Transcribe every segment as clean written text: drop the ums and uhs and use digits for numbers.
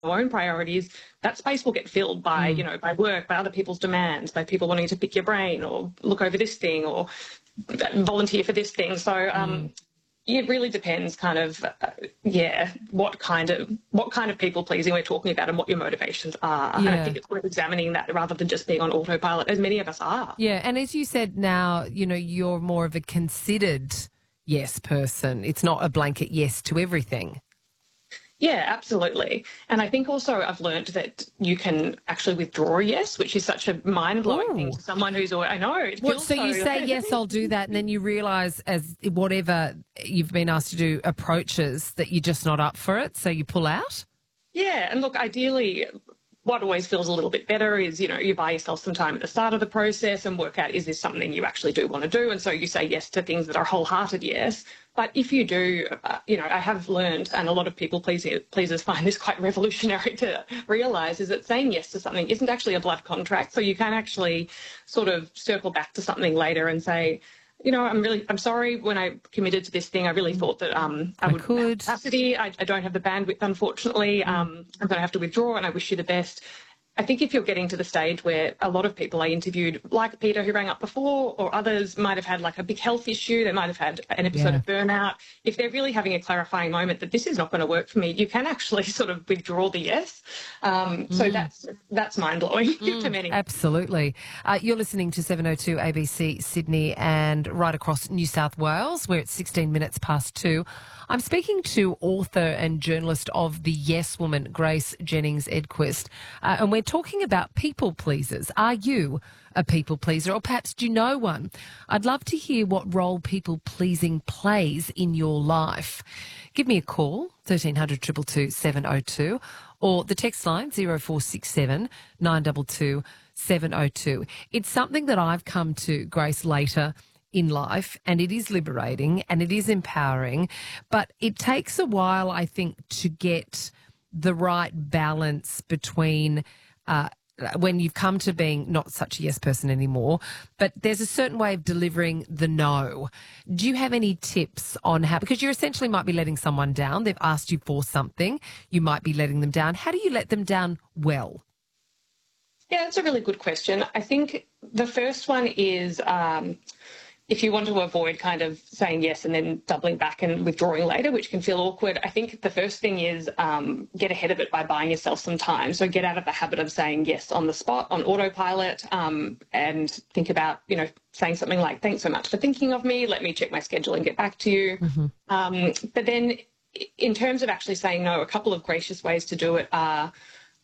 our own priorities, that space will get filled by, by work, by other people's demands, by people wanting to pick your brain or look over this thing or volunteer for this thing. So it really depends kind of, what kind of people pleasing we're talking about and what your motivations are. And I think it's worth examining that rather than just being on autopilot, as many of us are. Yeah, and as you said now, you're more of a considered yes person. It's not a blanket yes to everything. Yeah, absolutely. And I think also I've learned that you can actually withdraw a yes, which is such a mind-blowing thing to someone who's I know. It feels so you say, yes, I'll do that, and then you realise as whatever you've been asked to do approaches that you're just not up for it, so you pull out? Yeah, and look, ideally, what always feels a little bit better is, you buy yourself some time at the start of the process and work out, is this something you actually do want to do? And so you say yes to things that are wholehearted yes. But if you do, I have learned, and a lot of people pleasers find this quite revolutionary to realise, is that saying yes to something isn't actually a blood contract. So you can actually sort of circle back to something later and say, I'm sorry, when I committed to this thing, I really thought that I would have capacity. I don't have the bandwidth, unfortunately. I'm going to have to withdraw, and I wish you the best. I think if you're getting to the stage where a lot of people I interviewed, like Peter who rang up before, or others might have had like a big health issue, they might have had an episode of burnout, if they're really having a clarifying moment that this is not going to work for me, you can actually sort of withdraw the yes. So that's mind-blowing to many. Absolutely. You're listening to 702 ABC Sydney and right across New South Wales. We're at 16 minutes past 2. I'm speaking to author and journalist of The Yes Woman, Grace Jennings-Edquist, and we're talking about people pleasers. Are you a people pleaser, or perhaps do you know one? I'd love to hear what role people pleasing plays in your life. Give me a call, 1300 222 702, or the text line 0467 922 702. It's something that I've come to, Grace, later in life, and it is liberating and it is empowering, but it takes a while, I think, to get the right balance between when you've come to being not such a yes person anymore, but there's a certain way of delivering the no. Do you have any tips on how, because you essentially might be letting someone down, they've asked you for something, you might be letting them down. How do you let them down well? Yeah, that's a really good question. I think the first one is if you want to avoid kind of saying yes and then doubling back and withdrawing later, which can feel awkward, I think the first thing is get ahead of it by buying yourself some time. So get out of the habit of saying yes on the spot, on autopilot, and think about, saying something like, thanks so much for thinking of me. Let me check my schedule and get back to you. But then in terms of actually saying no, a couple of gracious ways to do it are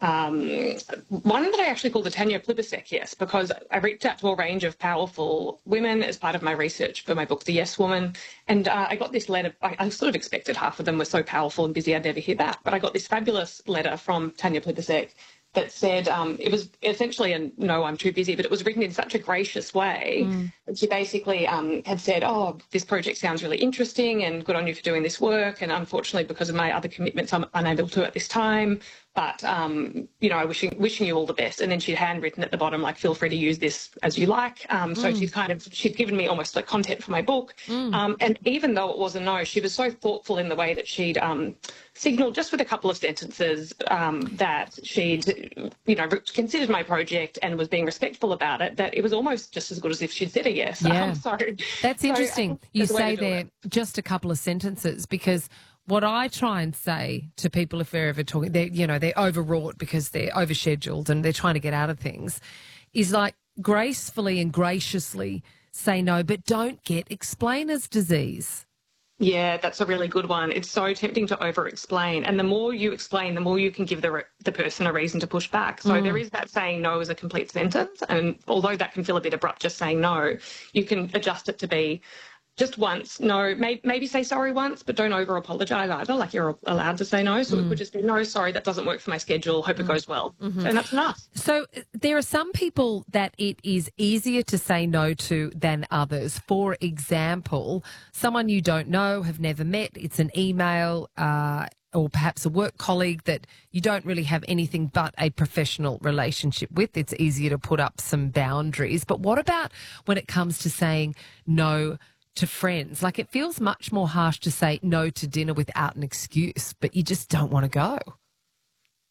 one that I actually call the Tanya Plibersek yes, because I reached out to a range of powerful women as part of my research for my book, The Yes Woman, and I got this letter. I sort of expected half of them were so powerful and busy I'd never hear back, but I got this fabulous letter from Tanya Plibersek that said it was essentially a no, I'm too busy, but it was written in such a gracious way. She basically had said, oh, this project sounds really interesting and good on you for doing this work, and unfortunately because of my other commitments I'm unable to at this time, but, I'm wishing you all the best. And then she'd handwritten at the bottom, like, feel free to use this as you like. So she'd given me almost like content for my book. And even though it was a no, she was so thoughtful in the way that she'd signalled just with a couple of sentences that she'd, considered my project and was being respectful about it, that it was almost just as good as if she'd said a yes. Yeah. That's interesting. You say there just a couple of sentences, because what I try and say to people if we're ever talking, they're overwrought because they're overscheduled and they're trying to get out of things, is like gracefully and graciously say no, but don't get explainer's disease. Yeah, that's a really good one. It's so tempting to over-explain, and the more you explain, the more you can give the person a reason to push back. So there is that saying no as a complete sentence, and although that can feel a bit abrupt just saying no, you can adjust it to be just once, no, maybe say sorry once, but don't over-apologise either, like you're allowed to say no. So it would just be, no, sorry, that doesn't work for my schedule, hope it goes well. And that's enough. So there are some people that it is easier to say no to than others. For example, someone you don't know, have never met, it's an email, or perhaps a work colleague that you don't really have anything but a professional relationship with. It's easier to put up some boundaries. But what about when it comes to saying no to friends? Like, it feels much more harsh to say no to dinner without an excuse, but you just don't want to go.